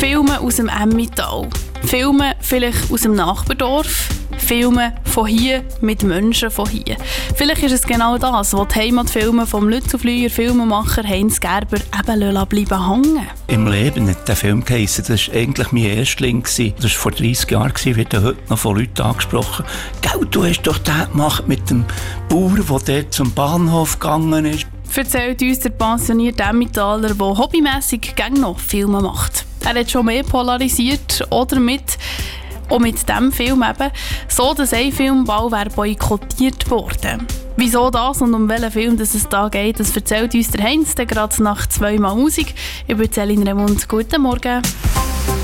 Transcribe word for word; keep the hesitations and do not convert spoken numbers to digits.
Filme aus dem Emmental. Filme vielleicht aus dem Nachbardorf. Filme von hier mit Menschen von hier. Vielleicht ist es genau das, was die Heimatfilme vom Lützelflüher Filmemacher Heinz Gerber eben bleiben hängen. Im Leben hat der Film geheissen. Das war eigentlich mein Erstling. Das war vor dreissig Jahren, wird heute noch von Leuten angesprochen. «Gell, du hast doch den gemacht mit dem Bauer, der dort zum Bahnhof gegangen ist.» Erzählt uns der pensionierte Emmentaler, der hobbymässig gerne noch Filme macht. Er hat schon mehr polarisiert oder mit, auch mit diesem Film eben, so dass ein Filmbau wäre boykottiert worden. Wieso das und um welchen Film dass es da geht, das erzählt uns der Heinz gerade nach zweimal Musik. Ich bin Céline Remund. Guten Morgen.